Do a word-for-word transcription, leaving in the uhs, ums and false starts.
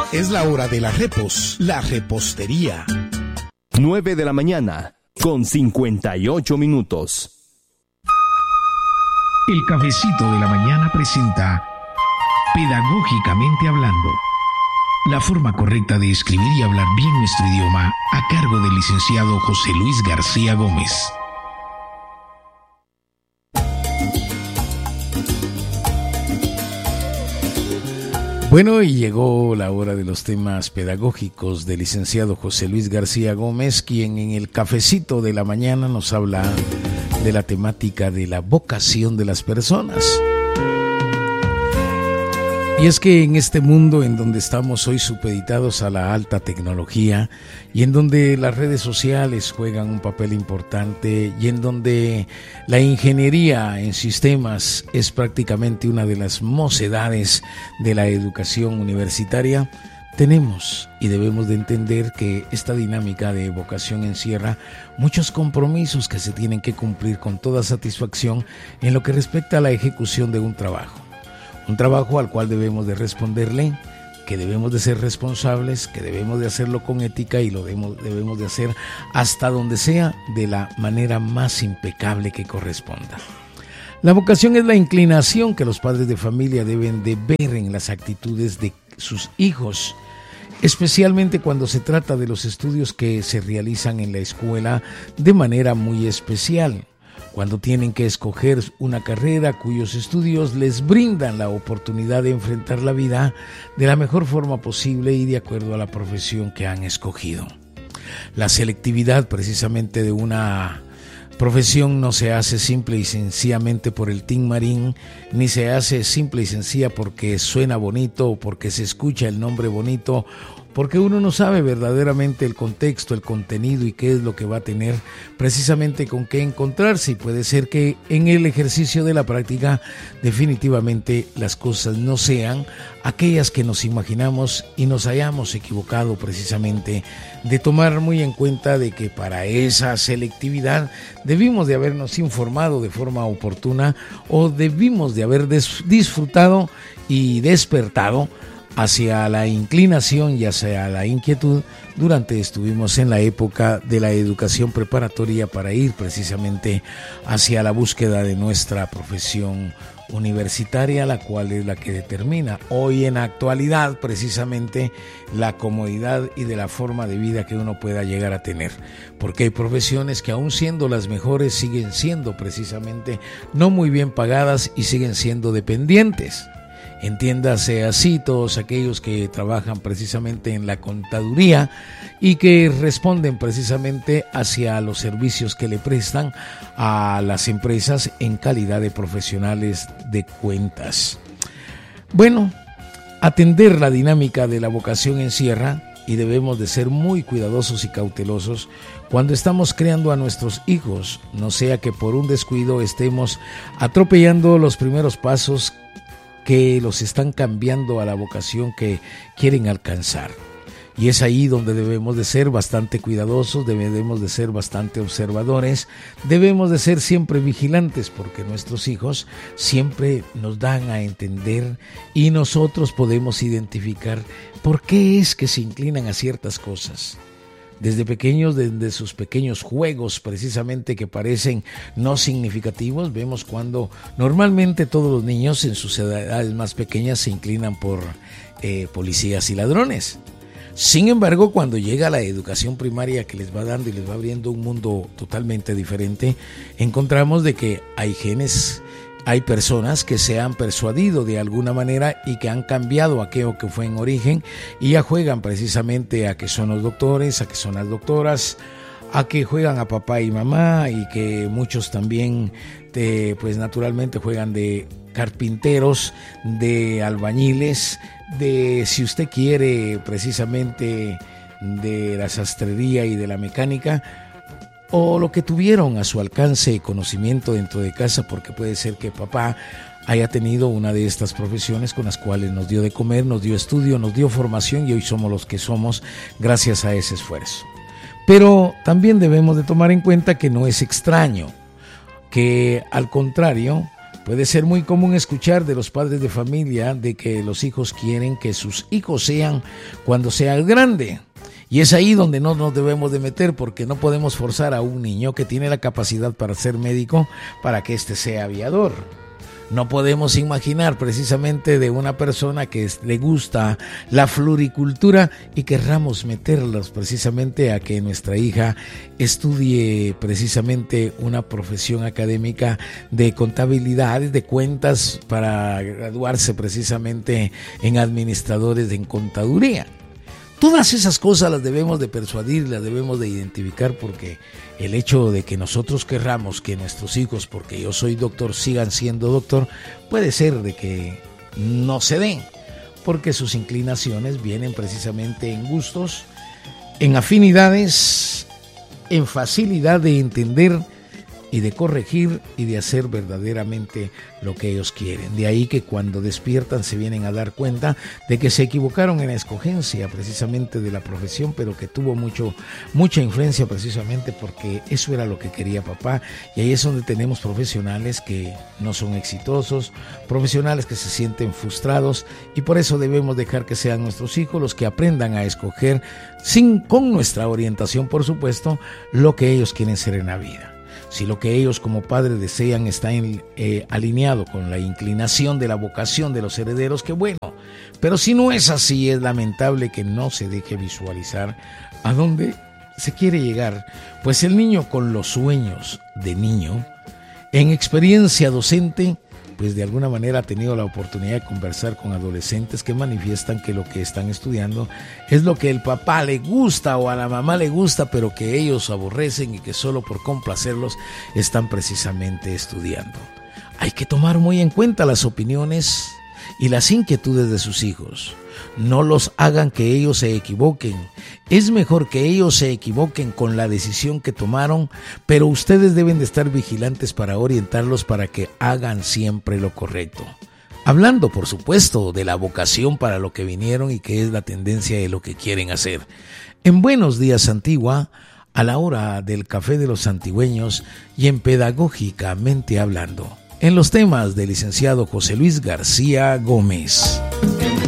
Es la hora de la repos, la repostería. nueve de la mañana, con cincuenta y ocho minutos. El cafecito de la mañana presenta Pedagógicamente Hablando, la forma correcta de escribir y hablar bien nuestro idioma, a cargo del licenciado José Luis García Gómez. Bueno, y llegó la hora de los temas pedagógicos del licenciado José Luis García Gómez, quien en el cafecito de la mañana nos habla de la temática de la vocación de las personas. Y es que en este mundo en donde estamos hoy supeditados a la alta tecnología y en donde las redes sociales juegan un papel importante y en donde la ingeniería en sistemas es prácticamente una de las mocedades de la educación universitaria, tenemos y debemos de entender que esta dinámica de vocación encierra muchos compromisos que se tienen que cumplir con toda satisfacción en lo que respecta a la ejecución de un trabajo. Un trabajo al cual debemos de responderle, que debemos de ser responsables, que debemos de hacerlo con ética y lo debemos, debemos de hacer hasta donde sea de la manera más impecable que corresponda. La vocación es la inclinación que los padres de familia deben de ver en las actitudes de sus hijos, especialmente cuando se trata de los estudios que se realizan en la escuela de manera muy especial. Cuando tienen que escoger una carrera cuyos estudios les brindan la oportunidad de enfrentar la vida de la mejor forma posible y de acuerdo a la profesión que han escogido. La selectividad precisamente de una profesión no se hace simple y sencillamente por el tin marín, ni se hace simple y sencilla porque suena bonito o porque se escucha el nombre bonito, porque uno no sabe verdaderamente el contexto, el contenido y qué es lo que va a tener precisamente con qué encontrarse. Y puede ser que en el ejercicio de la práctica definitivamente las cosas no sean aquellas que nos imaginamos y nos hayamos equivocado precisamente de tomar muy en cuenta de que para esa selectividad debimos de habernos informado de forma oportuna o debimos de haber disfrutado y despertado hacia la inclinación y hacia la inquietud durante estuvimos en la época de la educación preparatoria para ir precisamente hacia la búsqueda de nuestra profesión universitaria, la cual es la que determina hoy en la actualidad precisamente la comodidad y de la forma de vida que uno pueda llegar a tener, porque hay profesiones que aún siendo las mejores siguen siendo precisamente no muy bien pagadas y siguen siendo dependientes. Entiéndase así todos aquellos que trabajan precisamente en la contaduría y que responden precisamente hacia los servicios que le prestan a las empresas en calidad de profesionales de cuentas. Bueno, atender la dinámica de la vocación encierra y debemos de ser muy cuidadosos y cautelosos cuando estamos creando a nuestros hijos, no sea que por un descuido estemos atropellando los primeros pasos que los están cambiando a la vocación que quieren alcanzar. Y es ahí donde debemos de ser bastante cuidadosos, debemos de ser bastante observadores, debemos de ser siempre vigilantes porque nuestros hijos siempre nos dan a entender y nosotros podemos identificar por qué es que se inclinan a ciertas cosas. Desde pequeños, desde sus pequeños juegos precisamente que parecen no significativos, vemos cuando normalmente todos los niños en sus edades más pequeñas se inclinan por eh, policías y ladrones. Sin embargo, cuando llega la educación primaria que les va dando y les va abriendo un mundo totalmente diferente, encontramos de que hay genes, hay personas que se han persuadido de alguna manera y que han cambiado aquello que fue en origen y ya juegan precisamente a que son los doctores, a que son las doctoras, a que juegan a papá y mamá y que muchos también de, pues naturalmente juegan de carpinteros, de albañiles, de si usted quiere precisamente de la sastrería y de la mecánica, o lo que tuvieron a su alcance conocimiento dentro de casa, porque puede ser que papá haya tenido una de estas profesiones con las cuales nos dio de comer, nos dio estudio, nos dio formación y hoy somos los que somos gracias a ese esfuerzo. Pero también debemos de tomar en cuenta que no es extraño, que al contrario, Puede ser muy común escuchar de los padres de familia de que los hijos quieren que sus hijos sean cuando sean grandes. Y es ahí donde no nos debemos de meter, porque no podemos forzar a un niño que tiene la capacidad para ser médico para que éste sea aviador. No podemos imaginar precisamente de una persona que le gusta la floricultura y querramos meterlos precisamente a que nuestra hija estudie precisamente una profesión académica de contabilidad, de cuentas, para graduarse precisamente en administradores en contaduría. Todas esas cosas las debemos de persuadir, las debemos de identificar, porque el hecho de que nosotros querramos que nuestros hijos, porque yo soy doctor, sigan siendo doctor, puede ser de que no se den, porque sus inclinaciones vienen precisamente en gustos, en afinidades, en facilidad de entender y de corregir y de hacer verdaderamente lo que ellos quieren. De ahí que cuando despiertan se vienen a dar cuenta de que se equivocaron en la escogencia precisamente de la profesión, pero que tuvo mucho, mucha influencia precisamente porque eso era lo que quería papá. Y ahí es donde tenemos profesionales que no son exitosos, profesionales que se sienten frustrados, y por eso debemos dejar que sean nuestros hijos los que aprendan a escoger, sin, con nuestra orientación por supuesto, lo que ellos quieren ser en la vida. Si lo que ellos como padres desean está en, eh, alineado con la inclinación de la vocación de los herederos, qué bueno. Pero si no es así, es lamentable que no se deje visualizar a dónde se quiere llegar. Pues el niño con los sueños de niño, en experiencia docente, pues de alguna manera ha tenido la oportunidad de conversar con adolescentes que manifiestan que lo que están estudiando es lo que el papá le gusta o a la mamá le gusta, pero que ellos aborrecen y que solo por complacerlos están precisamente estudiando. Hay que tomar muy en cuenta las opiniones y las inquietudes de sus hijos. No los hagan que ellos se equivoquen. Es mejor que ellos se equivoquen con la decisión que tomaron, pero ustedes deben de estar vigilantes para orientarlos para que hagan siempre lo correcto. Hablando, por supuesto, de la vocación para lo que vinieron y que es la tendencia de lo que quieren hacer. En Buenos Días Antigua, a la hora del café de los antigüeños y en Pedagógicamente Hablando, en los temas del licenciado José Luis García Gómez.